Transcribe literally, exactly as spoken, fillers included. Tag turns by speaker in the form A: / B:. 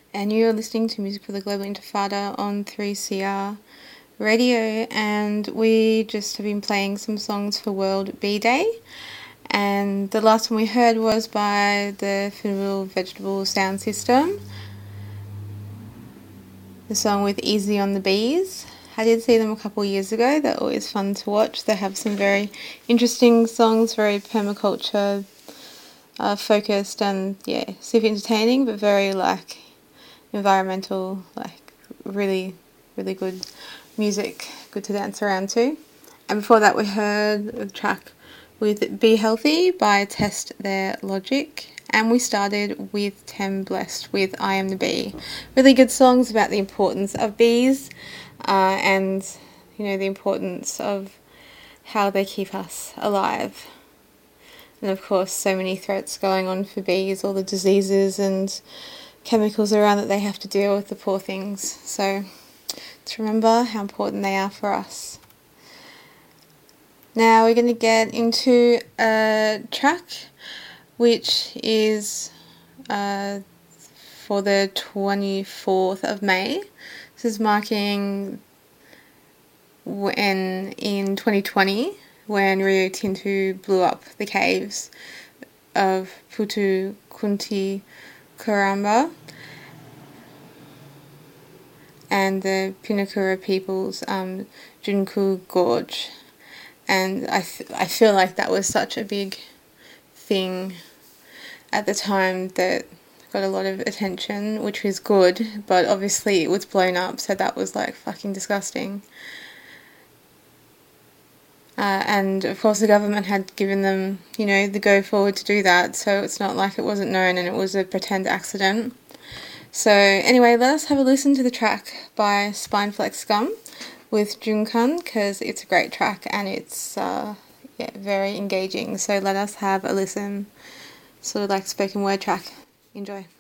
A: and you're listening to Music for the Global Intifada on three C R Radio, and we just have been playing some songs for World Bee Day, and the last one we heard was by the Fiddle Vegetable Sound System, the song with Easy on the Bees. I did see them a couple of years ago. They're always fun to watch. They have some very interesting songs, very permaculture uh, focused, and yeah, super entertaining, but very like environmental, like really, really good music, good to dance around to. And before that we heard a track with Be Healthy by Test Their Logic. And we started with Tem Blessed with I Am the Bee. Really good songs about the importance of bees uh, and, you know, the importance of how they keep us alive. And of course, so many threats going on for bees, all the diseases and chemicals around that they have to deal with, the poor things. So to remember how important they are for us. Now we're going to get into a track which is uh, for the twenty-fourth of May. This is marking when in twenty twenty, when Rio Tinto blew up the caves of Putu Kunti Karamba and the Pinakura people's um, Junku Gorge. And I, th- I feel like that was such a big thing at the time that got a lot of attention, which was good, but obviously it was blown up, so that was like fucking disgusting. Uh, and of course the government had given them, you know, the go forward to do that, so it's not like it wasn't known and it was a pretend accident. So anyway, let us have a listen to the track by Spineflex Scum with Junkan, because it's a great track and it's uh, yeah, very engaging. So let us have a listen, sort of like spoken word track. Enjoy.